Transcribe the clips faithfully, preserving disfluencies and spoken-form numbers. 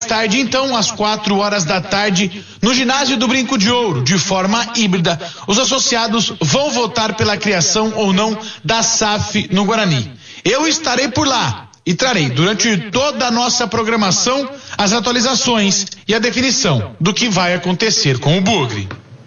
tarde, então, às quatro horas da tarde, no ginásio do Brinco de Ouro, de forma híbrida, os associados vão votar pela criação ou não da S A F no Guarani. Eu estarei por lá e trarei, durante toda a nossa programação, as atualizações e a definição do que vai acontecer com o Bugre.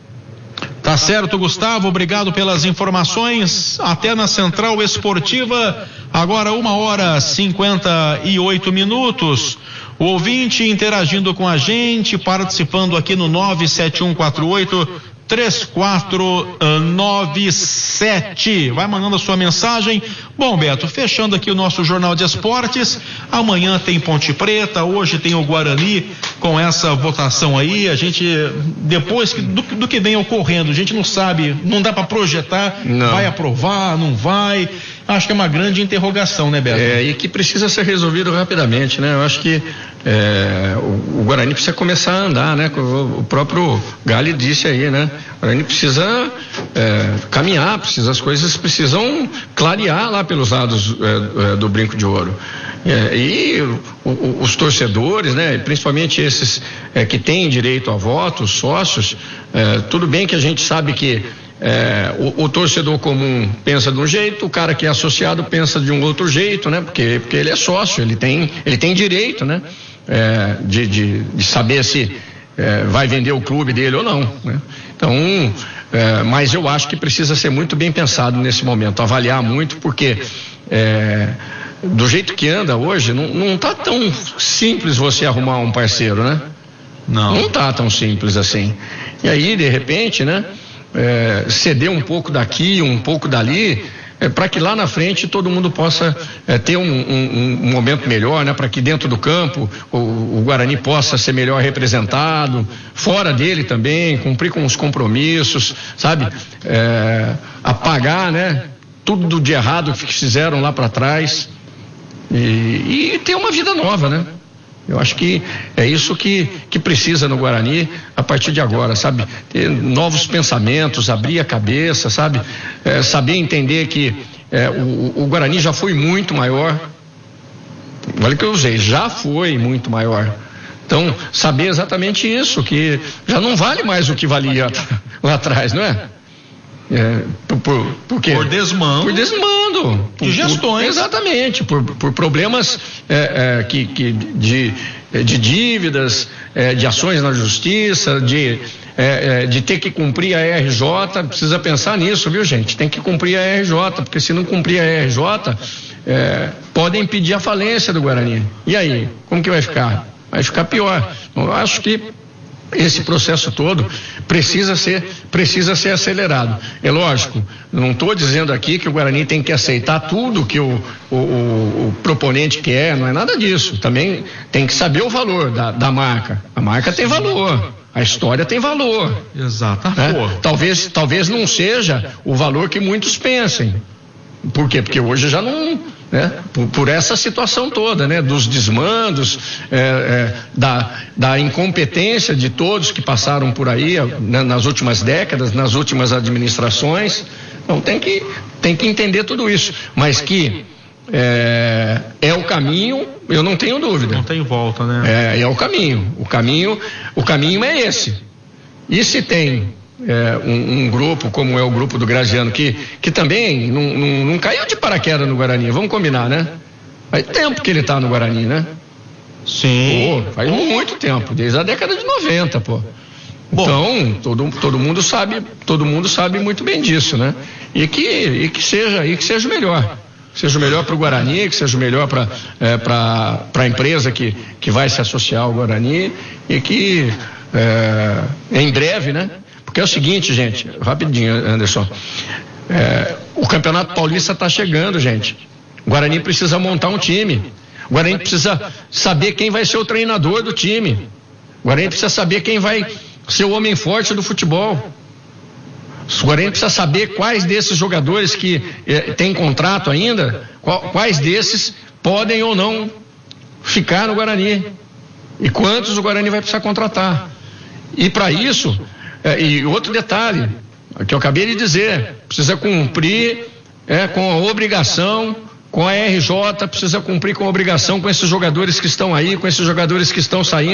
Tá certo, Gustavo, obrigado pelas informações. Até na Central Esportiva, agora uma hora cinquenta e oito minutos. O ouvinte interagindo com a gente, participando aqui no nove sete um quatro oito três quatro nove sete. Vai mandando a sua mensagem. Bom, Beto, fechando aqui o nosso Jornal de Esportes. Amanhã tem Ponte Preta, hoje tem o Guarani com essa votação aí. A gente, depois do, do que vem ocorrendo, a gente não sabe, não dá para projetar, não. Vai aprovar, não vai. Acho que é uma grande interrogação, né, Beto? É, e que precisa ser resolvido rapidamente, né? Eu acho que é, o, o Guarani precisa começar a andar, né? O, o próprio Gali disse aí, né? O Guarani precisa é, caminhar, precisa, as coisas precisam clarear lá pelos lados é, é, do Brinco de Ouro. É, e o, o, os torcedores, né? Principalmente esses é, que têm direito a voto, os sócios, é, tudo bem que a gente sabe que É, o, o torcedor comum pensa de um jeito, o cara que é associado pensa de um outro jeito, né? Porque, porque ele é sócio, ele tem, ele tem direito, né? É, de, de, de saber se é, vai vender o clube dele ou não, né? Então, é, mas eu acho que precisa ser muito bem pensado nesse momento, avaliar muito, porque é, do jeito que anda hoje, não, não tá tão simples você arrumar um parceiro, né? Não. Não tá tão simples assim. E aí, de repente, né? É, ceder um pouco daqui, um pouco dali, é, para que lá na frente todo mundo possa é, ter um, um, um momento melhor, né? Para que dentro do campo o, o Guarani possa ser melhor representado, fora dele também, cumprir com os compromissos, sabe? É, apagar, né? Tudo de errado que fizeram lá para trás e, e ter uma vida nova, né? Eu acho que é isso que, que precisa no Guarani a partir de agora, sabe? Ter novos pensamentos, abrir a cabeça, sabe? É, saber entender que é, o, o Guarani já foi muito maior. Olha o que eu usei, já foi muito maior. Então, saber exatamente isso, que já não vale mais o que valia lá atrás, não é? É, por, por, por quê? Por desmando. Por desmando. De gestões. Por, exatamente, por, por problemas é, é, que, que de, de dívidas, é, de ações na justiça, de, é, é, de ter que cumprir a R J. Precisa pensar nisso, viu, gente? Tem que cumprir a R J, porque se não cumprir a R J, é, podem impedir a falência do Guarani. E aí, como que vai ficar? Vai ficar pior. Eu acho que esse processo todo precisa ser, precisa ser acelerado. É lógico, não estou dizendo aqui que o Guarani tem que aceitar tudo que o, o, o, o proponente quer, não é nada disso. Também tem que saber o valor da, da marca. A marca tem valor, a história tem valor. Exato. Né? Talvez, talvez não seja o valor que muitos pensem. Por quê? Porque hoje já não, né? Por, por essa situação toda, né? Dos desmandos, é, é, da, da incompetência de todos que passaram por aí, né? Nas últimas décadas, nas últimas administrações. Então tem que, tem que entender tudo isso, mas que é, é o caminho, eu não tenho dúvida. Não tem volta, né? É, é o caminho, o caminho, o caminho é esse. E se tem É, um, um grupo como é o grupo do Graziano, que, que também não, não, não caiu de paraquedas no Guarani, vamos combinar, né? Faz tempo que ele está no Guarani, né? Sim. Pô, faz muito tempo, desde a década de noventa, pô. Então, todo, todo mundo sabe, todo mundo sabe muito bem disso, né? E que, e que seja, e que seja o melhor. Que seja o melhor para o Guarani, que seja o melhor para é, para a empresa que, que vai se associar ao Guarani e que é, em breve, né? Porque é o seguinte, gente, rapidinho, Anderson, é, o Campeonato Paulista está chegando, gente. O Guarani precisa montar um time. O Guarani precisa saber quem vai ser o treinador do time. O Guarani precisa saber quem vai ser o homem forte do futebol. O Guarani precisa saber quais desses jogadores que é, têm contrato ainda, qual, quais desses podem ou não ficar no Guarani. E quantos o Guarani vai precisar contratar. E para isso... É, e outro detalhe, que eu acabei de dizer, precisa cumprir é, com a obrigação com a R J, precisa cumprir com a obrigação com esses jogadores que estão aí, com esses jogadores que estão saindo.